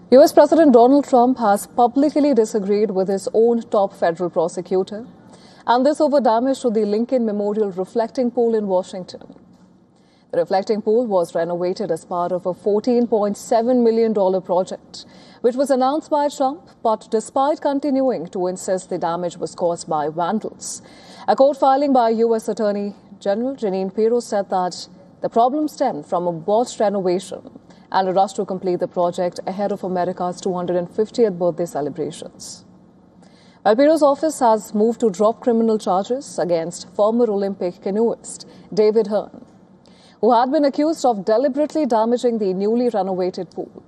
US President Donald Trump has publicly disagreed with his own top federal prosecutor, and this over damage to the Lincoln Memorial Reflecting Pool in Washington. The reflecting pool was renovated as part of a $14.7 million project, which was announced by Trump, but despite continuing to insist the damage was caused by vandals. A court filing by U.S. Attorney General Jeanine Pirro said that the problem stemmed from a botched renovation and a rush to complete the project ahead of America's 250th birthday celebrations. While Pirro's office has moved to drop criminal charges against former Olympic canoeist David Hearn, who had been accused of deliberately damaging the newly renovated pool.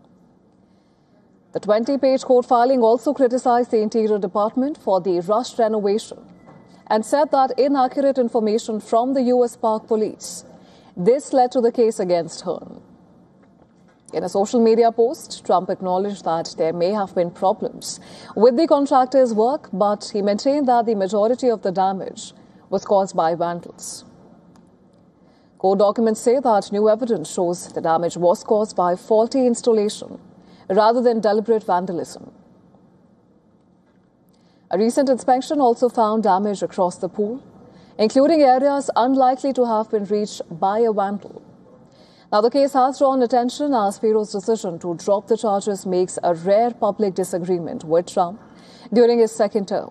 The 20-page court filing also criticized the Interior Department for the rushed renovation and said that inaccurate information from the U.S. Park Police. This led to the case against Hearn. In a social media post, Trump acknowledged that there may have been problems with the contractor's work, but he maintained that the majority of the damage was caused by vandals. Court documents say that new evidence shows the damage was caused by faulty installation rather than deliberate vandalism. A recent inspection also found damage across the pool, including areas unlikely to have been reached by a vandal. Now, the case has drawn attention as Pirro's decision to drop the charges makes a rare public disagreement with Trump during his second term.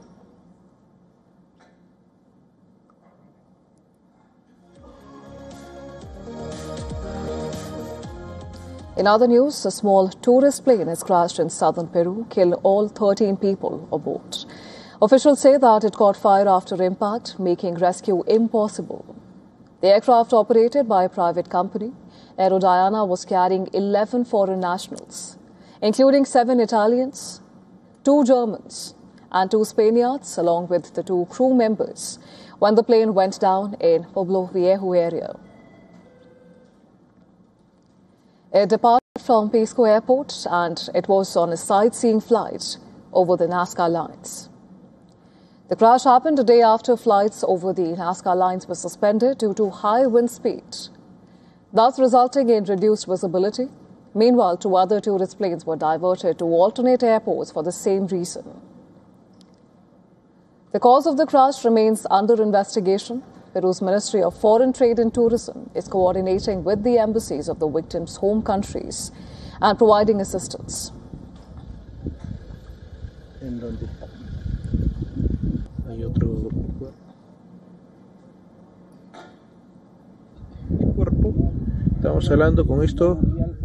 In other news, a small tourist plane has crashed in southern Peru, killing all 13 people aboard. Officials say that it caught fire after impact, making rescue impossible. The aircraft, operated by a private company, Aerodiana, was carrying 11 foreign nationals, including 7 Italians, 2 Germans, and 2 Spaniards, along with the 2 crew members, when the plane went down in Pueblo Viejo area. It departed from Pisco Airport and it was on a sightseeing flight over the Nazca lines. The crash happened a day after flights over the Nazca lines were suspended due to high wind speed, thus resulting in reduced visibility. Meanwhile, 2 other tourist planes were diverted to alternate airports for the same reason. The cause of the crash remains under investigation. Peru's Ministry of Foreign Trade and Tourism is coordinating with the embassies of the victims' home countries and providing assistance. Hay otro cuerpo. Estamos hablando con esto.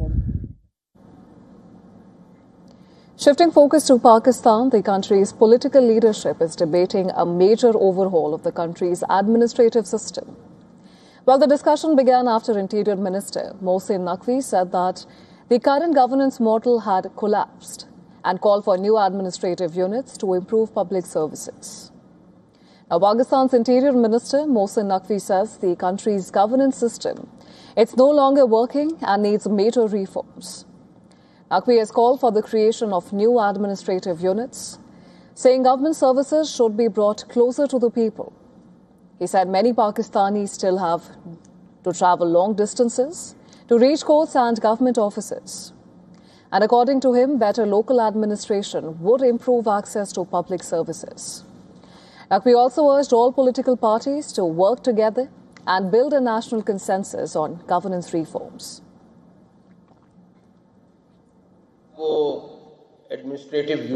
Shifting focus to Pakistan, the country's political leadership is debating a major overhaul of the country's administrative system. Well, the discussion began after Interior Minister Mohsin Naqvi said that the current governance model had collapsed and called for new administrative units to improve public services. Now, Pakistan's Interior Minister Mohsin Naqvi says the country's governance system, it's no longer working and needs major reforms. Naqvi has called for the creation of new administrative units, saying government services should be brought closer to the people. He said many Pakistanis still have to travel long distances to reach courts and government offices. And according to him, better local administration would improve access to public services. Naqvi also urged all political parties to work together and build a national consensus on governance reforms. Administrative